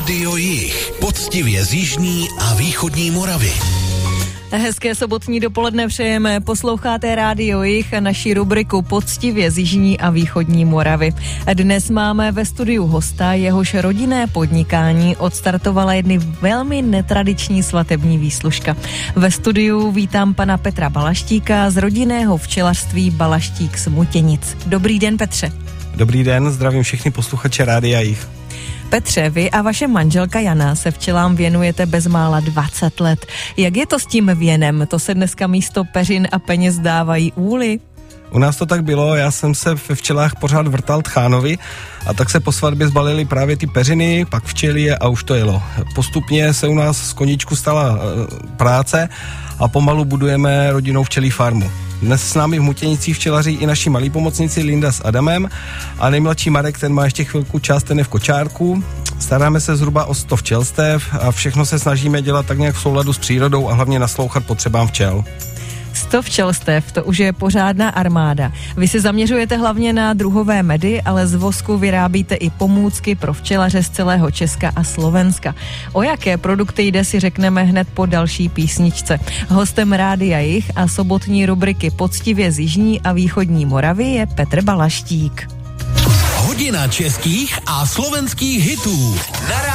Rádio Jih, poctivě z jižní a východní Moravy. Hezké sobotní dopoledne přejeme. Posloucháte Rádio Jih a naši rubriku Poctivě z jižní a východní Moravy. Dnes máme ve studiu hosta, jehož rodinné podnikání odstartovala jedny velmi netradiční svatební výslužka. Ve studiu vítám pana Petra Balaštíka z rodinného včelařství Balaštík z Mutěnic. Dobrý den, Petře. Dobrý den, zdravím všechny posluchače Rádia Jih. Petře, vy a vaše manželka Jana se včelám věnujete bezmála 20 let. Jak je to s tím věnem? To se dneska místo peřin a peněz dávají úly? U nás to tak bylo, já jsem se ve včelách pořád vrtal tchánovi a tak se po svatbě zbalily právě ty peřiny, pak včely a už to jelo. Postupně se u nás z koníčku stala práce a pomalu budujeme rodinnou včelí farmu. Dnes s námi v Mutěnicích včelaří i naši malí pomocníci Linda s Adamem a nejmladší Marek, ten má ještě chvilku čas, ten je v kočárku. Staráme se zhruba o 100 včelstev a všechno se snažíme dělat tak nějak v souladu s přírodou a hlavně naslouchat potřebám včel. 100 včelstev, to už je pořádná armáda. Vy se zaměřujete hlavně na druhové medy, ale z vosku vyrábíte i pomůcky pro včelaře z celého Česka a Slovenska. O jaké produkty jde, si řekneme hned po další písničce. Hostem Rádia Jih a sobotní rubriky Poctivě z jižní a východní Moravy je Petr Balaštík. Hodina českých a slovenských hitů na